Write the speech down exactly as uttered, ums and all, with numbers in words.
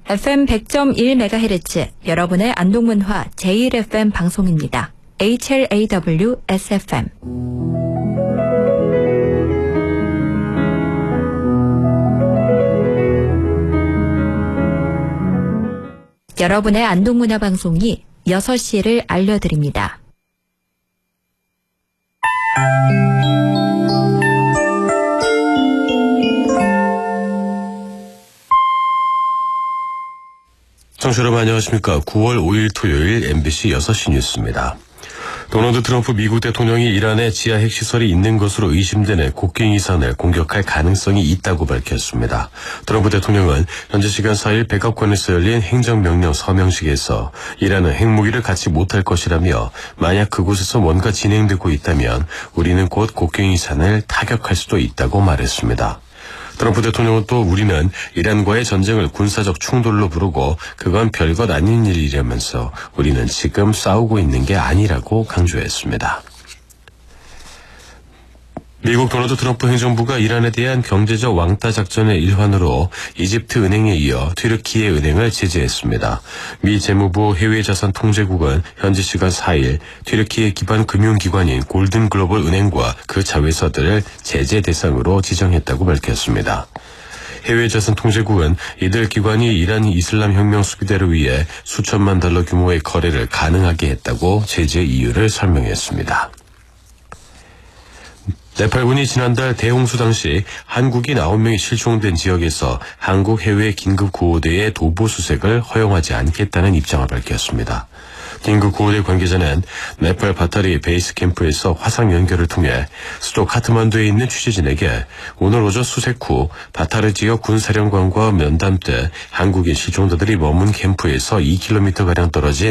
에프엠 백 점 일 메가헤르츠 여러분의 안동문화 제일 에프엠 방송입니다. 에이치엘에이더블유 에스에프엠. 여러분의 안동문화 방송이 여섯 시를 알려드립니다. 청취자 여러분 안녕하십니까. 구월 오일 토요일 엠비씨 여섯 시 뉴스입니다. 도널드 트럼프 미국 대통령이 이란에 지하 핵시설이 있는 것으로 의심되는 곡괭이산을 공격할 가능성이 있다고 밝혔습니다. 트럼프 대통령은 현지 시간 사 일 백악관에서 열린 행정명령 서명식에서 이란은 핵무기를 갖지 못할 것이라며 만약 그곳에서 뭔가 진행되고 있다면 우리는 곧 곡괭이산을 타격할 수도 있다고 말했습니다. 트럼프 대통령은 또 우리는 이란과의 전쟁을 군사적 충돌로 부르고 그건 별것 아닌 일이라면서 우리는 지금 싸우고 있는 게 아니라고 강조했습니다. 미국 도널드 트럼프 행정부가 이란에 대한 경제적 왕따 작전의 일환으로 이집트 은행에 이어 튀르키예 은행을 제재했습니다. 미 재무부 해외자산통제국은 현지 시간 사 일 튀르키예 기반 금융기관인 골든글로벌 은행과 그 자회사들을 제재 대상으로 지정했다고 밝혔습니다. 해외자산통제국은 이들 기관이 이란 이슬람 혁명 수비대를 위해 수천만 달러 규모의 거래를 가능하게 했다고 제재 이유를 설명했습니다. 네팔군이 지난달 대홍수 당시 한국인 아홉 명이 실종된 지역에서 한국 해외 긴급구호대의 도보 수색을 허용하지 않겠다는 입장을 밝혔습니다. 긴급구호대 관계자는 네팔 바타리 베이스 캠프에서 화상 연결을 통해 수도 카트만두에 있는 취재진에게 오늘 오전 수색 후 바타르 지역 군사령관과 면담 때 한국인 실종자들이 머문 캠프에서 이 킬로미터가량 떨어진